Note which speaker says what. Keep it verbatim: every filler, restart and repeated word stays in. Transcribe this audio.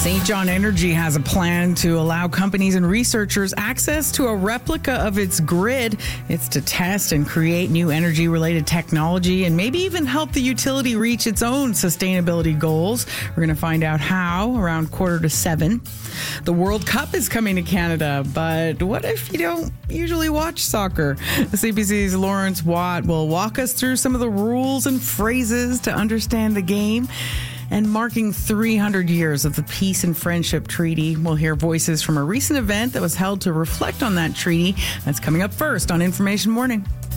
Speaker 1: Saint John Energy has a plan to allow companies and researchers access to a replica of its grid. It's to test and create new energy-related technology and maybe even help the utility reach its own sustainability goals. We're going to find out how around quarter to seven. The World Cup is coming to Canada, but what if you don't usually watch soccer? The C B C's Lawrence Watt will walk us through some of the rules and phrases to understand the game. And marking three hundred years of the Peace and Friendship Treaty, we'll hear voices from a recent event that was held to reflect on that treaty. That's coming up first on Information Morning.